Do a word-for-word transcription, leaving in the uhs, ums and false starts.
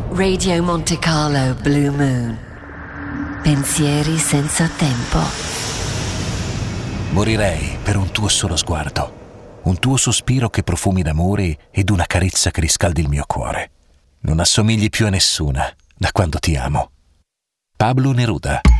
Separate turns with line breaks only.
Radio Monte Carlo Blue Moon. Pensieri senza tempo.
Morirei per un tuo solo sguardo, un tuo sospiro che profumi d'amore ed una carezza che riscaldi il mio cuore. Non assomigli più a nessuna da quando ti amo. Pablo Neruda.